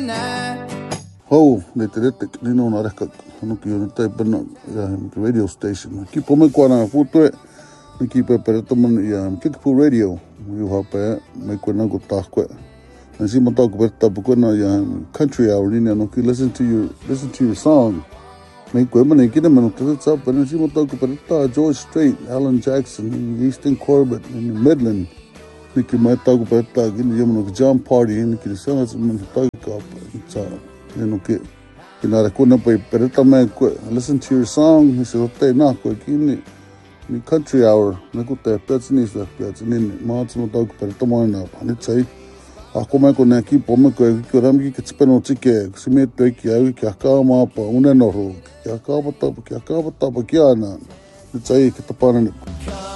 Ho, le te retek, nino na reka, hanuki o tai pena, radio station. Ki po me kwana futu e, ki pe pereta man Kickapoo Radio, you hape, me kwana go takwe. And si mo taku pereta po kwana country hour nina no ki listen to your song. Me kwe man ikine man to tsa pa si mo taku pereta George Strait, Alan Jackson, Easton Corbett, in Midland. Niki mai taku pereta kini yaman no jam party niki sanga man taku ka tsa. Listen to your song. He said, "Okay, na ko kini ni country hour. Na ko te petni sa petni maats mo tawag pero tomorrow na tsai. Ako mai ko na ki pome ko ram ki kitspeno tike. Sime to ki ai ki ka ma pa una no ro. Ki ka bata pa ki na. Tsai ki tapana.